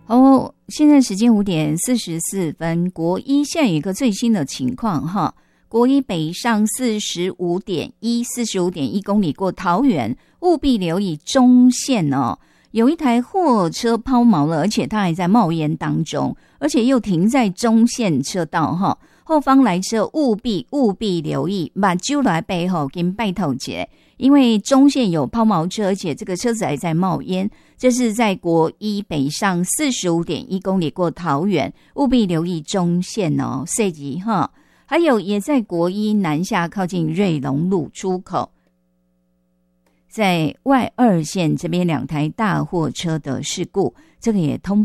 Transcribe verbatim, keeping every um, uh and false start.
好，现在时间五点四十四分，国一现在有一个最新的情况哈，国一北上四十五点一，四十五点一公里过桃园，务必留意中线哦。有一台货车抛锚了，而且它还在冒烟当中，而且又停在中线车道哈。后方来车务必务必留意，把揪来背后跟拜头节，因为中线有抛锚车，而且这个车子还在冒烟。这是在国一北上四十五点一公里过桃园，务必留意中线哦，设计哈。还有也在国一南下靠近瑞隆路出口，在外二线这边两台大货车的事故，这个也通